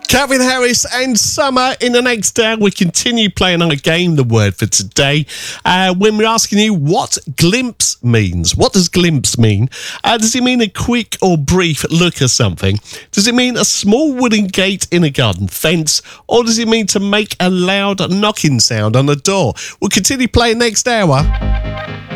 Calvin Harris and Summer. In the next hour, we continue playing our game, The Word for Today, when we're asking you what glimpse means. What does glimpse mean? Does it mean a quick or brief look at something? Does it mean a small wooden gate in a garden fence? Or does it mean to make a loud knocking sound on a door? We'll continue playing next hour.